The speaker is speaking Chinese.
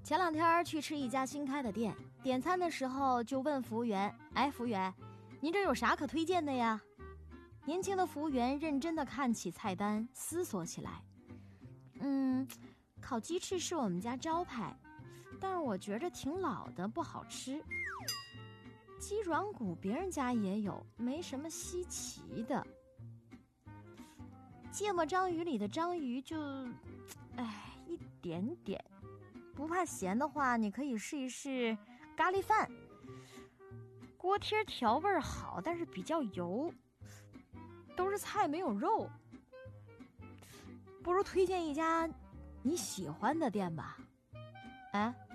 前2天去吃一家新开的店，点餐的时候就问服务员：“哎，服务员，您这有啥可推荐的呀？”年轻的服务员认真地看起菜单，思索起来。烤鸡翅是我们家招牌，但是我觉着挺老的，不好吃。鸡软骨别人家也有，没什么稀奇的。芥末章鱼里的章鱼就，一点点。不怕咸的话，你可以试一试咖喱饭。锅贴调味好，但是比较油，都是菜没有肉。不如推荐一家你喜欢的店吧。哎，